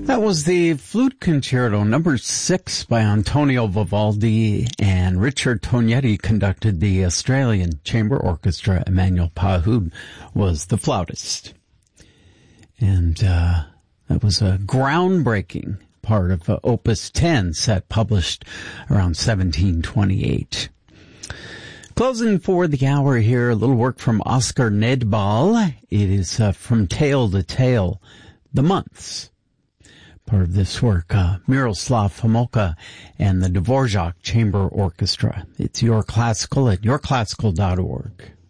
That was the Flute Concerto number 6 by Antonio Vivaldi, and Richard Tognetti conducted the Australian Chamber Orchestra. Emmanuel Pahud was the flautist. And that was a groundbreaking part of Opus 10 set published around 1728. Closing for the hour here, a little work from Oscar Nedbal. It is From Tale to Tale, The Months. Part of this work, Miroslav Homolka and the Dvorak Chamber Orchestra. It's Your Classical at yourclassical.org.